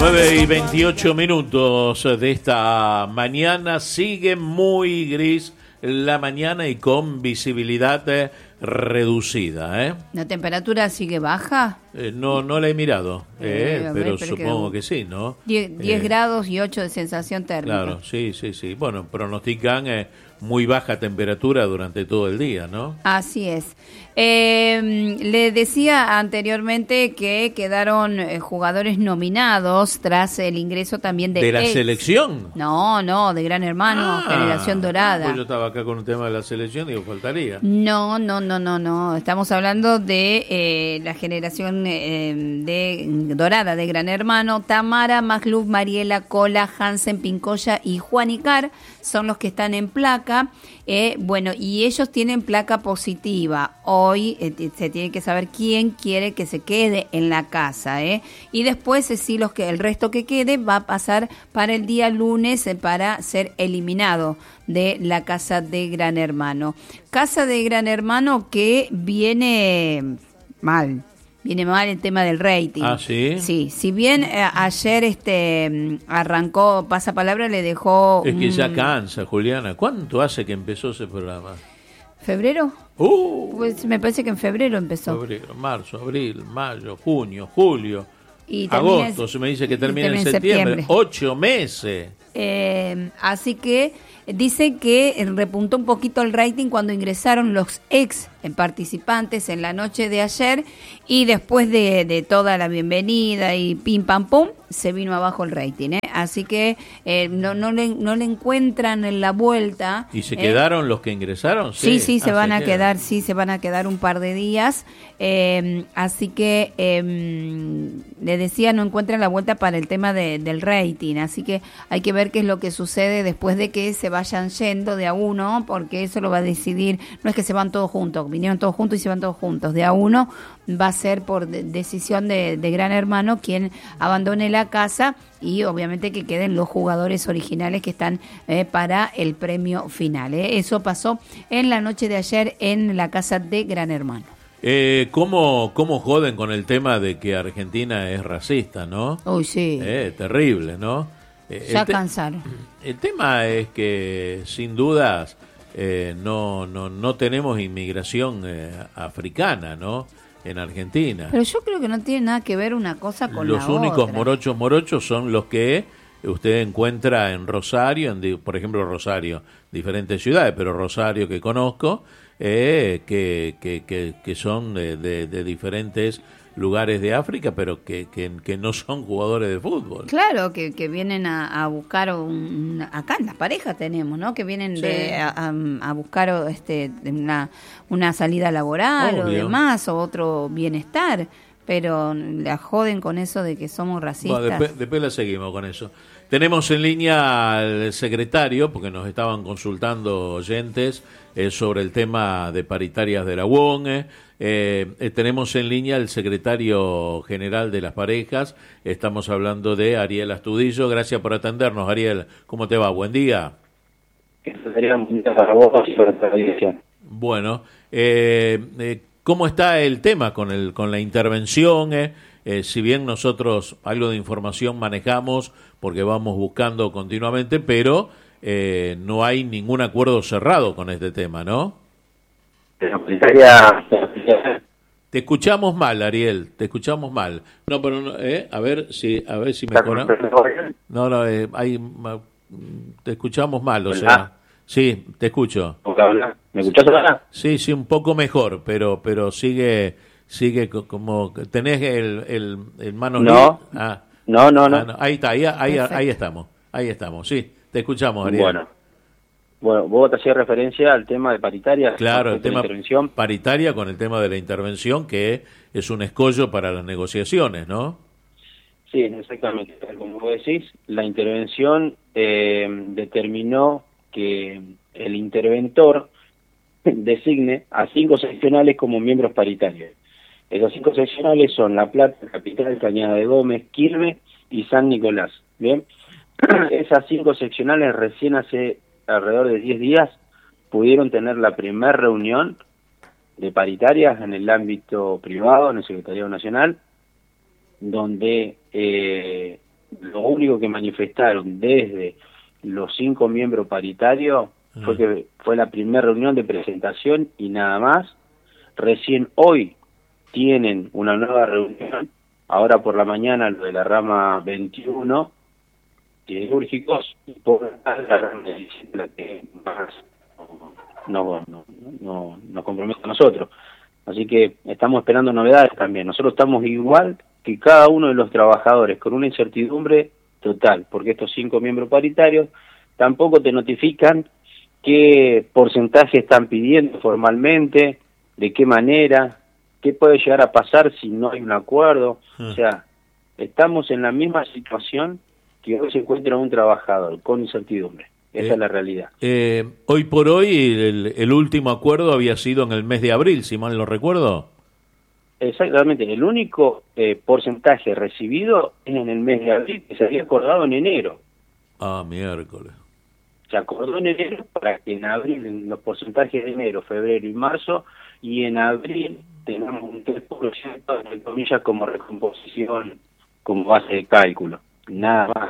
9:28 de esta mañana. Sigue muy gris la mañana y con visibilidad reducida. ¿La temperatura sigue baja? No la he mirado, pero ver, supongo que sí, ¿no? 10 grados y 8 de sensación térmica. Claro, sí. Bueno, pronostican muy baja temperatura durante todo el día, ¿no? Así es. Le decía anteriormente que quedaron jugadores nominados tras el ingreso también de la selección. No, de Gran Hermano, Generación Dorada. Pues yo estaba acá con un tema de la selección, digo, faltaría. No. Estamos hablando de la generación de Dorada de Gran Hermano. Tamara, Magluf, Mariela, Cola, Hansen, Pincoya y Juan Icar son los que están en placa. Bueno, y ellos tienen placa positiva. Hoy se tiene que saber quién quiere que se quede en la casa, y después el resto que quede va a pasar para el día lunes para ser eliminado de la casa de Gran Hermano. Casa de Gran Hermano que viene mal el tema del rating. ¿Ah, sí? Sí, si bien ayer arrancó Pasapalabra, le dejó... Es que ya cansa, Juliana. ¿Cuánto hace que empezó ese programa? ¿Febrero? Pues me parece que en febrero empezó. Febrero, marzo, abril, mayo, junio, julio, y agosto, se me dice que termina en septiembre. 8 meses. Así que dice que repuntó un poquito el rating cuando ingresaron los ex participantes en la noche de ayer, y después de toda la bienvenida y pim pam pum, se vino abajo el rating, así que no le encuentran en la vuelta. ¿Y se quedaron los que ingresaron? Sí, se van a quedar, se van a quedar un par de días, así que le decía, no encuentran la vuelta para el tema del rating, así que hay que ver qué es lo que sucede después de que se vayan yendo de a uno, porque eso lo va a decidir, no es que se van todos juntos, vinieron todos juntos y se van todos juntos, de a uno va a ser por decisión de Gran Hermano quien abandone la casa, y obviamente que queden los jugadores originales que están para el premio final. Eso pasó en la noche de ayer en la casa de Gran Hermano. ¿Cómo joden con el tema de que Argentina es racista, no? Uy, sí. Terrible, ¿no? Ya cansaron. El tema es que, sin dudas, no tenemos inmigración africana, ¿no? En Argentina. Pero yo creo que no tiene nada que ver una cosa con la otra. Los únicos morochos son los que usted encuentra en Rosario, por ejemplo Rosario, diferentes ciudades, pero Rosario que conozco, que son de diferentes lugares de África, pero que no son jugadores de fútbol. Claro, que vienen a buscar acá en las parejas tenemos, ¿no? Que vienen a buscar una salida laboral, obvio, o demás, o otro bienestar, pero la joden con eso de que somos racistas. Bueno, después la seguimos con eso. Tenemos en línea al secretario, porque nos estaban consultando oyentes sobre el tema de paritarias de la UON. Tenemos en línea al secretario general de las parejas. Estamos hablando de Ariel Astudillo. Gracias por atendernos, Ariel. ¿Cómo te va? Buen día. Bueno, ¿cómo está el tema con la intervención? Si bien nosotros algo de información manejamos porque vamos buscando continuamente, pero no hay ningún acuerdo cerrado con este tema, ¿no? Te escuchamos mal, Ariel, te escuchamos mal. No, pero no, a ver si mejora. No, te escuchamos mal, o sea. Sí, te escucho. ¿Me escuchás ahora? Sí, un poco mejor, pero sigue como tenés el manos No. No. Ahí está, ahí estamos. Sí, te escuchamos, Ariel. Bueno, vos te hacías referencia al tema de paritaria. Claro, el tema de intervención. Paritaria con el tema de la intervención, que es un escollo para las negociaciones, ¿no? Sí, exactamente. Como vos decís, la intervención determinó que el interventor designe a 5 seccionales como miembros paritarios. Esos 5 seccionales son La Plata, Capital, Cañada de Gómez, Quilmes y San Nicolás. Bien, esas 5 seccionales recién hace alrededor de 10 días pudieron tener la primera reunión de paritarias en el ámbito privado, en el Secretariado Nacional, donde lo único que manifestaron desde los 5 miembros paritarios fue que fue la primera reunión de presentación y nada más. Recién hoy tienen una nueva reunión, ahora por la mañana lo de la rama 21, quirúrgicos, y por la tarde la rama 17, la que más nos compromete a nosotros. Así que estamos esperando novedades también. Nosotros estamos igual que cada uno de los trabajadores, con una incertidumbre total, porque estos 5 miembros paritarios tampoco te notifican qué porcentaje están pidiendo formalmente, de qué manera, qué puede llegar a pasar si no hay un acuerdo. O sea, estamos en la misma situación que hoy se encuentra un trabajador, con incertidumbre. Esa es la realidad. Hoy por hoy el último acuerdo había sido en el mes de abril, si mal no recuerdo. Exactamente, el único porcentaje recibido es en el mes de abril, que se había acordado en enero. Ah, miércoles. Se acordó en enero para que en abril, en los porcentajes de enero, febrero y marzo, y en abril tengamos un 3%, entre comillas, como recomposición, como base de cálculo. Nada más.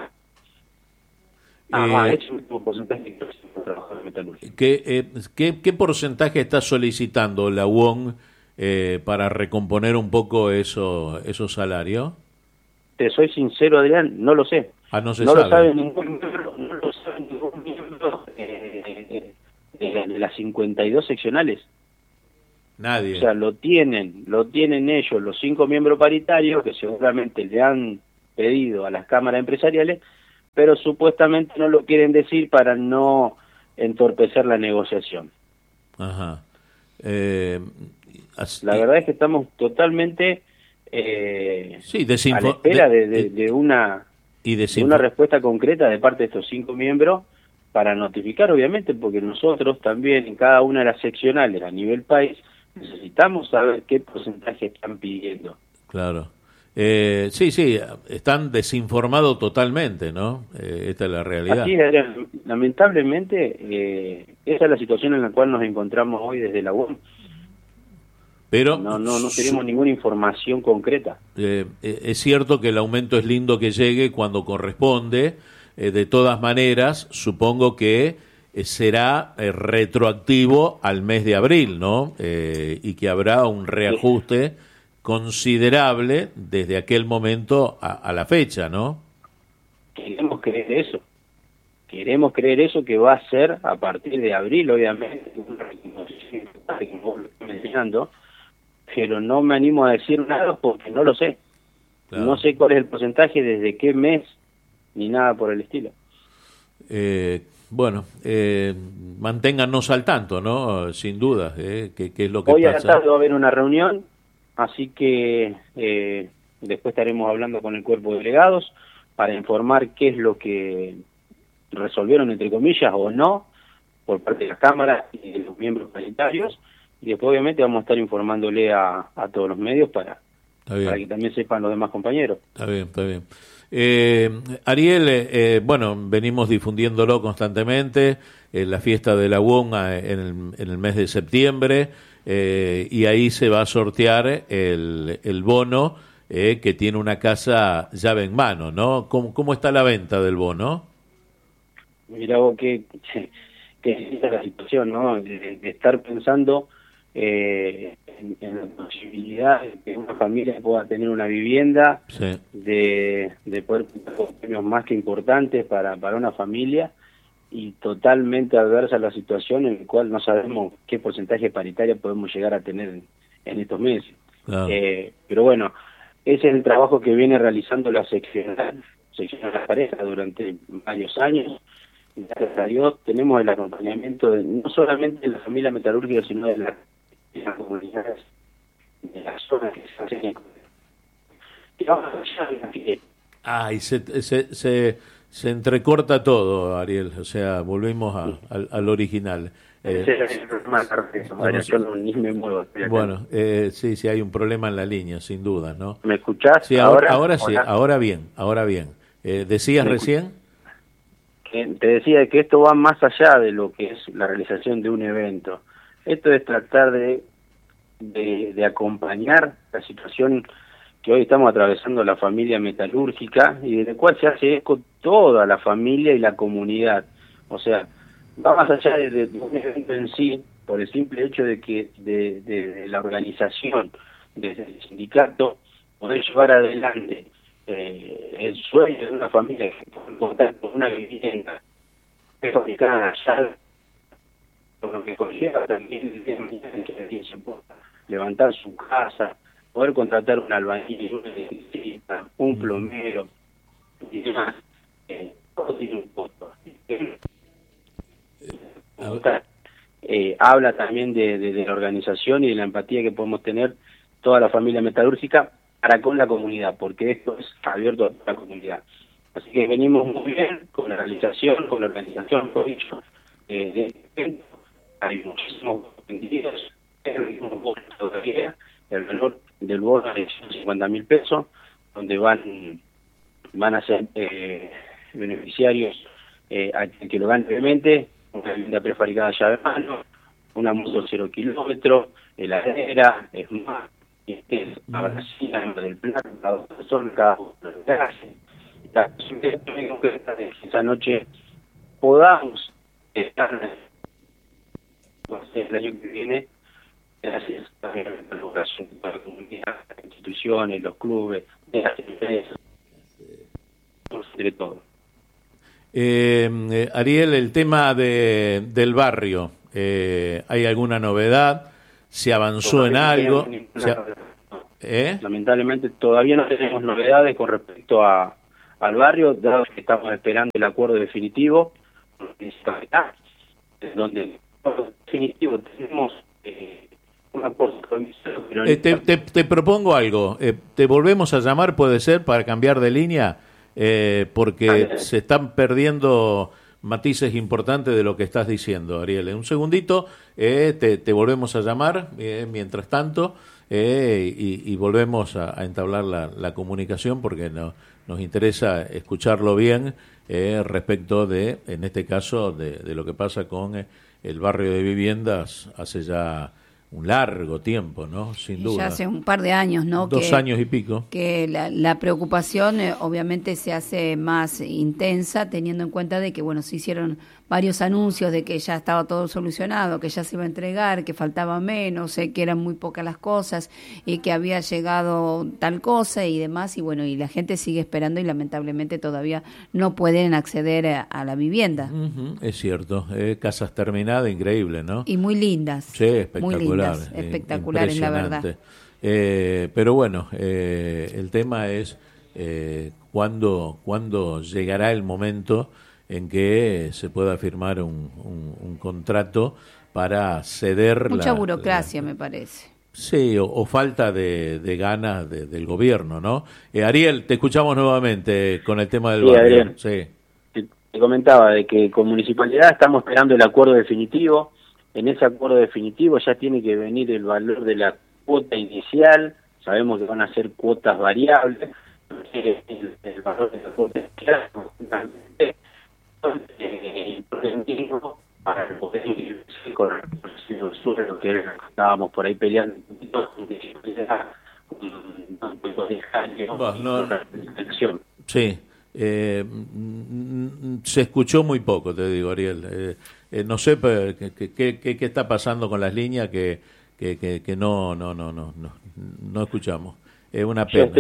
Es el último porcentaje que los trabajadores metalúrgicos. ¿Qué porcentaje está solicitando la UON para recomponer un poco esos salarios? Te soy sincero, Adrián, no lo sé. No se no sabe. Lo sabe ningún miembro de las 52 seccionales. Nadie. O sea, lo tienen ellos, los 5 miembros paritarios, que seguramente le han pedido a las cámaras empresariales, pero supuestamente no lo quieren decir para no entorpecer la negociación. Ajá. La verdad es que estamos totalmente sí, a la espera de una respuesta concreta de parte de estos 5 miembros para notificar, obviamente, porque nosotros también en cada una de las seccionales a nivel país necesitamos saber qué porcentaje están pidiendo. Claro. Sí, están desinformados totalmente, ¿no? Esta es la realidad. Así es, lamentablemente, esa es la situación en la cual nos encontramos hoy desde la UOM. Pero no tenemos ninguna información concreta. Es cierto que el aumento es lindo que llegue cuando corresponde. De todas maneras, supongo que será retroactivo al mes de abril, ¿no? Y que habrá un reajuste considerable desde aquel momento a la fecha, ¿no? Queremos creer eso que va a ser a partir de abril, obviamente, pero no me animo a decir nada porque no lo sé. Claro. No sé cuál es el porcentaje, desde qué mes, ni nada por el estilo. Manténgannos al tanto, ¿no? Sin duda, ¿qué es lo que hoy pasa? Hoy a la tarde va a haber una reunión, así que después estaremos hablando con el cuerpo de delegados para informar qué es lo que resolvieron, entre comillas, o no, por parte de las cámaras y de los miembros paritarios, y después obviamente vamos a estar informándole a todos los medios para que también sepan los demás compañeros. Está bien. Ariel, venimos difundiéndolo constantemente, la fiesta de la UON en el mes de septiembre, y ahí se va a sortear el bono que tiene una casa llave en mano, ¿no? ¿Cómo está la venta del bono? Mira vos que es la situación, ¿no? De estar pensando en la posibilidad de que una familia pueda tener una vivienda, sí, de poder tener premios más que importantes para una familia, y totalmente adversa la situación en la cual no sabemos qué porcentaje paritario podemos llegar a tener en estos meses. Claro. Pero bueno, ese es el trabajo que viene realizando la sección de las parejas durante varios años. Gracias a Dios tenemos el acompañamiento no solamente de la familia metalúrgica, sino de las comunidades de la zona que se hacen. Ay, se entrecorta todo, Ariel, o sea, volvemos al original. Bueno, sí, hay un problema en la línea, sin duda, ¿no? ¿Me escuchás? Sí, ahora sí, ahora bien. ¿Decías recién? Te decía que esto va más allá de lo que es la realización de un evento. Esto es tratar de acompañar la situación que hoy estamos atravesando la familia metalúrgica y del cual se hace eco toda la familia y la comunidad. O sea, va más allá de un evento en sí, por el simple hecho de que de la organización, desde el sindicato, poder llevar adelante el sueño de una familia que puede contar con una vivienda fabricada allá, por lo que conlleva también el día de mañana que alguien se pueda levantar su casa, poder contratar un albañil, un electricista, un plomero y demás. Todo tiene un costo. Habla también de la organización y de la empatía que podemos tener toda la familia metalúrgica para con la comunidad, porque esto es abierto a toda la comunidad. Así que venimos muy bien con la realización, con la organización, por dicho, de este evento. Hay muchísimos vendidos, todavía el valor del bono es 50.000 pesos, donde van a ser beneficiarios a que lo ganen brevemente, una vivienda prefabricada llave de mano, una moto 0 kilómetros, heladera, es más, abracina, del Plata, cada 2 personas, cada uno de los gases. Esa noche podamos estar el año que viene, gracias también a la educación de la comunidad, las instituciones, los clubes, las empresas, entre todo. Ariel, el tema del barrio, ¿hay alguna novedad? ¿Se avanzó en algo? Lamentablemente todavía no tenemos novedades con respecto al barrio, dado que estamos esperando el acuerdo definitivo, donde definitivo tenemos un acuerdo provisional, pero te propongo algo, te volvemos a llamar, puede ser, para cambiar de línea, porque se están perdiendo matices importantes de lo que estás diciendo, Ariel. En un segundito te volvemos a llamar, mientras tanto, y volvemos a entablar la comunicación, porque nos interesa escucharlo bien respecto de, en este caso, de lo que pasa con el barrio de viviendas hace ya un largo tiempo, ¿no? Sin duda. Ya hace un par de años, ¿no? 2 años y pico. Que la preocupación obviamente se hace más intensa, teniendo en cuenta de que, bueno, se hicieron varios anuncios de que ya estaba todo solucionado, que ya se iba a entregar, que faltaba menos, que eran muy pocas las cosas y que había llegado tal cosa y demás, y bueno, y la gente sigue esperando y lamentablemente todavía no pueden acceder a la vivienda. Es cierto, casas terminadas, increíble, ¿no? Y muy lindas. Sí, espectacular. Muy lindas, espectaculares, la verdad. Pero bueno, el tema es cuándo llegará el momento en que se pueda firmar un contrato para ceder. Mucha burocracia, me parece. Sí, o falta de ganas del gobierno, ¿no? Ariel, te escuchamos nuevamente con el tema del barrio. Adrián, sí. Te comentaba de que con Municipalidad estamos esperando el acuerdo definitivo. En ese acuerdo definitivo ya tiene que venir el valor de la cuota inicial. Sabemos que van a ser cuotas variables. El valor de la cuota inicial para poder ir con el suelo que estábamos por ahí peleando sí, se escuchó muy poco, te digo, Ariel. No sé qué está pasando con las líneas que no escuchamos. Es una pena.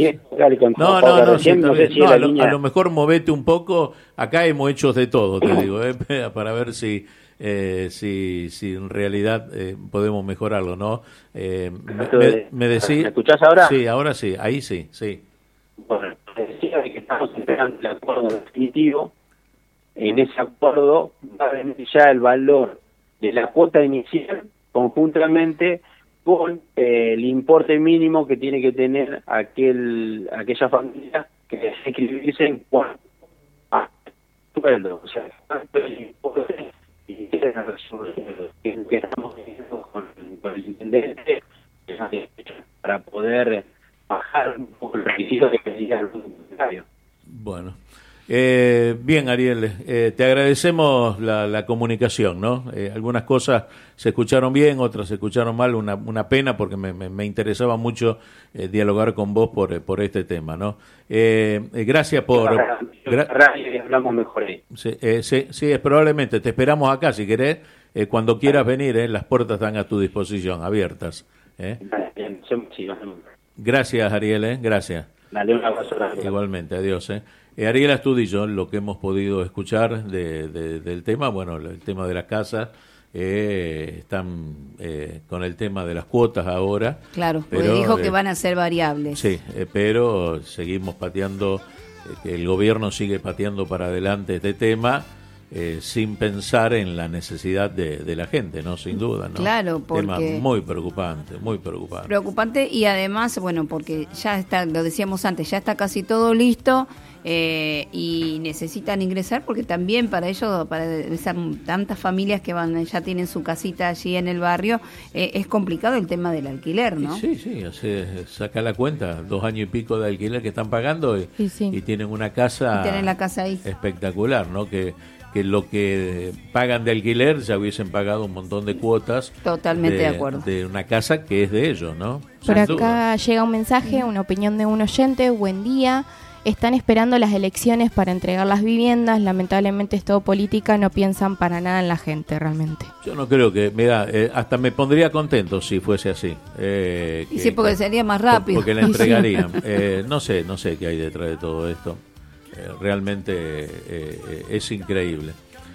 A lo mejor movete un poco. Acá hemos hecho de todo, te digo, para ver si en realidad podemos mejorarlo, ¿no? Me decís, ¿Me escuchás ahora? Sí, ahora sí, ahí sí. Bueno, decía que estamos esperando el acuerdo definitivo. En ese acuerdo va a venir ya el valor de la cuota inicial conjuntamente con el importe mínimo que tiene que tener aquella familia que desea inscribirse en cuanto a sueldo. O sea, el importe y que estamos viendo con el intendente para poder bajar un poco el requisito que pedía el funcionario. Bueno, Bien, Ariel, te agradecemos la comunicación, ¿no? Algunas cosas se escucharon bien, otras se escucharon mal, una pena porque me interesaba mucho dialogar con vos por este tema, ¿no? Gracias por... hablamos mejor ahí. Sí, probablemente, te esperamos acá, si querés, cuando quieras venir, las puertas están a tu disposición, abiertas. Bien, sí, gracias, Ariel, gracias. Dale un abrazo. Igualmente, adiós. Ariel Astudillo, lo que hemos podido escuchar del tema, bueno, el tema de las casas, están con el tema de las cuotas ahora. Claro, porque dijo que van a ser variables. Sí, pero seguimos pateando, que el gobierno sigue pateando para adelante este tema, sin pensar en la necesidad de la gente, ¿no? Sin duda, ¿no? Claro, porque... Tema muy preocupante, muy preocupante. Preocupante y además, bueno, porque ya está, lo decíamos antes, ya está casi todo listo y necesitan ingresar porque también para ellos, para esas tantas familias que ya tienen su casita allí en el barrio, es complicado el tema del alquiler, ¿no? Sí, saca la cuenta, 2 años y pico de alquiler que están pagando y tienen una casa, tienen la casa ahí. Espectacular, ¿no? Que lo que pagan de alquiler ya hubiesen pagado un montón de cuotas. Totalmente de acuerdo. De una casa que es de ellos, ¿no? Por acá llega un mensaje, una opinión de un oyente. Buen día. Están esperando las elecciones para entregar las viviendas. Lamentablemente es todo política, no piensan para nada en la gente realmente. Yo no creo que, mira, hasta me pondría contento si fuese así. Y sí, porque sería más rápido. Porque la entregarían. No sé qué hay detrás de todo esto. Realmente es increíble.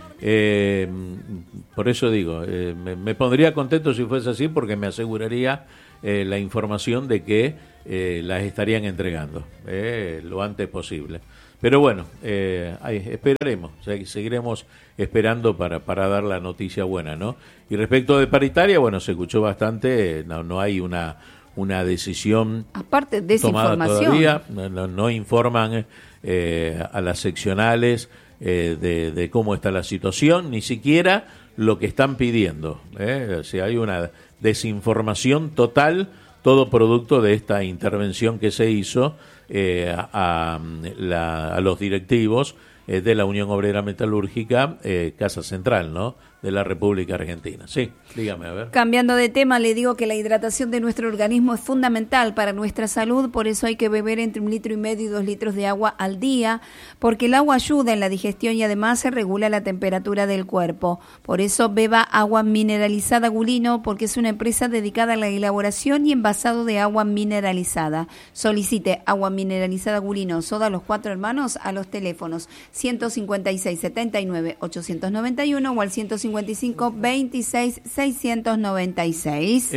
Por eso digo, me pondría contento si fuese así, porque me aseguraría la información de que las estarían entregando lo antes posible. Pero bueno, esperaremos, seguiremos esperando para dar la noticia buena, ¿no? Y respecto de paritaria, bueno, se escuchó bastante, no hay una decisión aparte de desinformación todavía, no informan a las seccionales de cómo está la situación, ni siquiera lo que están pidiendo. O sea, hay una desinformación total, todo producto de esta intervención que se hizo a los directivos de la Unión Obrera Metalúrgica, Casa Central, ¿no?, de la República Argentina. Sí, dígame, a ver. Cambiando de tema, le digo que la hidratación de nuestro organismo es fundamental para nuestra salud, por eso hay que beber entre 1,5 litros y 2 litros de agua al día, porque el agua ayuda en la digestión y además se regula la temperatura del cuerpo. Por eso beba agua mineralizada Gulino, porque es una empresa dedicada a la elaboración y envasado de agua mineralizada. Solicite agua mineralizada Gulino, Soda Los Cuatro Hermanos, a los teléfonos 156 79 891 o al 155 26 696.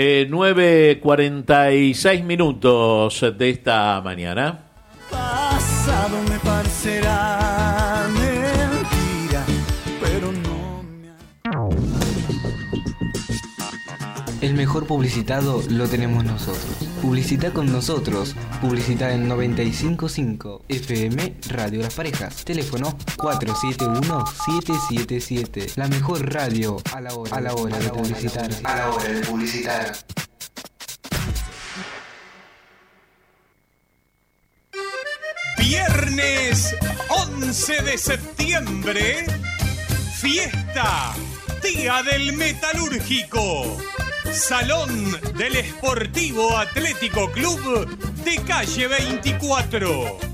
9:46 minutos de esta mañana. Pasado me parecerá mentira, pero no me... El mejor publicitado lo tenemos nosotros. Publicita con nosotros. Publicita en 95.5 FM Radio Las Parejas. Teléfono 471-777. La mejor radio a la hora de publicitar. A la hora de publicitar. Viernes 11 de septiembre. Fiesta. Día del Metalúrgico. Salón del Esportivo Atlético Club de calle 24.